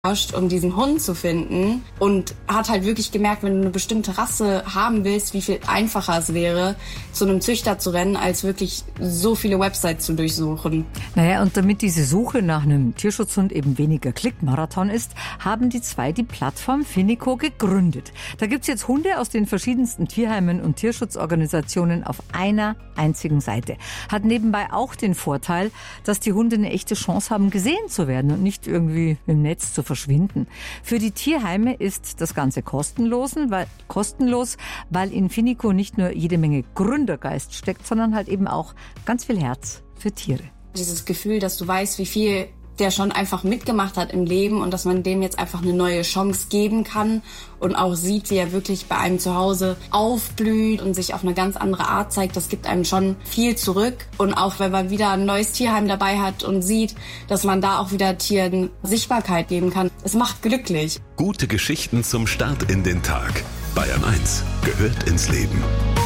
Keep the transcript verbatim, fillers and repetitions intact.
um diesen Hund zu finden und hat halt wirklich gemerkt, wenn du eine bestimmte Rasse haben willst, wie viel einfacher es wäre, zu einem Züchter zu rennen, als wirklich so viele Websites zu durchsuchen. Naja, und damit diese Suche nach einem Tierschutzhund eben weniger Klickmarathon ist, haben die zwei die Plattform Finico gegründet. Da gibt's jetzt Hunde aus den verschiedensten Tierheimen und Tierschutzorganisationen auf einer einzigen Seite. Hat nebenbei auch den Vorteil, dass die Hunde eine echte Chance haben, gesehen zu werden und nicht irgendwie im Netz zu verschwinden. Für die Tierheime ist das Ganze kostenlos, weil, kostenlos, weil in Finico nicht nur jede Menge Gründergeist steckt, sondern halt eben auch ganz viel Herz für Tiere. Dieses Gefühl, dass du weißt, wie viel der schon einfach mitgemacht hat im Leben und dass man dem jetzt einfach eine neue Chance geben kann und auch sieht, wie er wirklich bei einem zu Hause aufblüht und sich auf eine ganz andere Art zeigt, das gibt einem schon viel zurück. Und auch wenn man wieder ein neues Tierheim dabei hat und sieht, dass man da auch wieder Tieren Sichtbarkeit geben kann, es macht glücklich. Gute Geschichten zum Start in den Tag. Bayern eins gehört ins Leben.